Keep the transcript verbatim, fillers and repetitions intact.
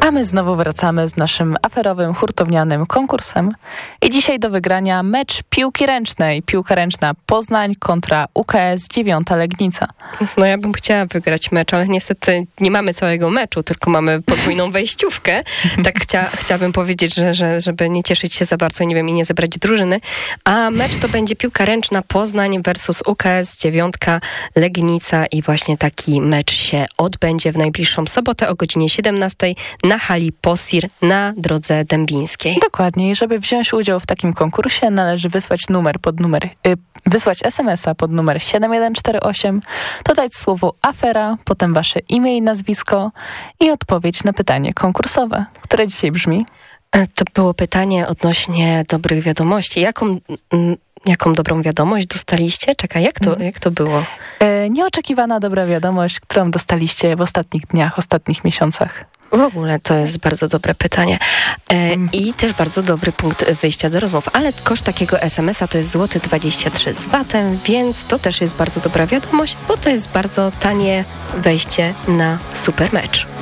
A my znowu wracamy z naszym aferowym, hurtownianym konkursem. I dzisiaj do wygrania mecz piłki ręcznej. Piłka ręczna Poznań kontra U K S dziewiąta Legnica. No ja bym chciała wygrać mecz, ale niestety nie mamy całego meczu, tylko mamy podwójną wejściówkę. Tak chcia, chciałabym powiedzieć, że, że, żeby nie cieszyć się za bardzo, nie wiem, i nie zebrać drużyny. A mecz to będzie piłka ręczna Poznań versus U K S dziewiąta Legnica i właśnie taki mecz się odbędzie w najbliższą sobotę o godzinie siedemnastej na hali Posir na Drodze Dębińskiej. Dokładnie. I żeby wziąć udział w takim konkursie, należy wysłać numer pod numer, y, wysłać es em es a pod numer siedem jeden cztery osiem, dodać słowo afera, potem wasze imię i nazwisko i odpowiedź na pytanie konkursowe, które dzisiaj brzmi. To było pytanie odnośnie dobrych wiadomości. Jaką, jaką dobrą wiadomość dostaliście? Czekaj, jak to, jak to było? E, nieoczekiwana dobra wiadomość, którą dostaliście w ostatnich dniach, ostatnich miesiącach. W ogóle to jest bardzo dobre pytanie e, i też bardzo dobry punkt wyjścia do rozmów, ale koszt takiego es em es a to jest złoty dwadzieścia trzy z vatem, więc to też jest bardzo dobra wiadomość, bo to jest bardzo tanie wejście na super mecz.